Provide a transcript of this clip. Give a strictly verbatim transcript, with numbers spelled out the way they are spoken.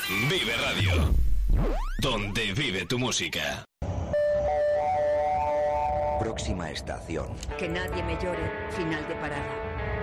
Vive Radio, donde vive tu música. Próxima estación. Que nadie me llore, final de parada.